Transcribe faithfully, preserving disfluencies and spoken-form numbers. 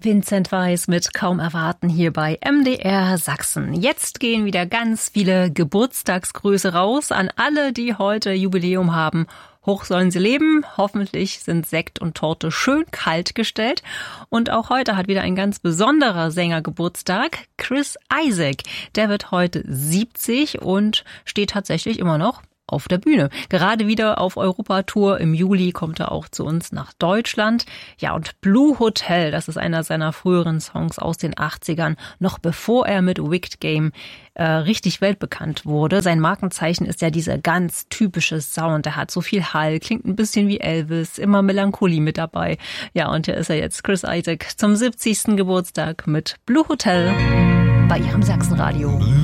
Vincent Weiss mit Kaum erwarten hier bei M D R Sachsen. Jetzt gehen wieder ganz viele Geburtstagsgrüße raus an alle, die heute Jubiläum haben. Hoch sollen sie leben. Hoffentlich sind Sekt und Torte schön kalt gestellt. Und auch heute hat wieder ein ganz besonderer Sänger Geburtstag, Chris Isaak. Der wird heute siebzig und steht tatsächlich immer noch auf der Bühne. Gerade wieder auf Europatour. Im Juli kommt er auch zu uns nach Deutschland. Ja, und Blue Hotel, das ist einer seiner früheren Songs aus den achtzigern, noch bevor er mit Wicked Game äh, richtig weltbekannt wurde. Sein Markenzeichen ist ja dieser ganz typische Sound. Er hat so viel Hall, klingt ein bisschen wie Elvis, immer Melancholie mit dabei. Ja, und hier ist er jetzt, Chris Isaak, zum siebzigsten Geburtstag mit Blue Hotel bei Ihrem Sachsenradio.